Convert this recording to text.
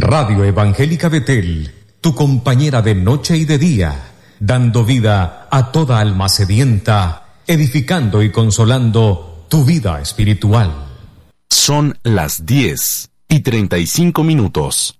Radio Evangélica Betel, tu compañera de noche y de día, dando vida a toda alma sedienta, edificando y consolando tu vida espiritual. Son las 10:35.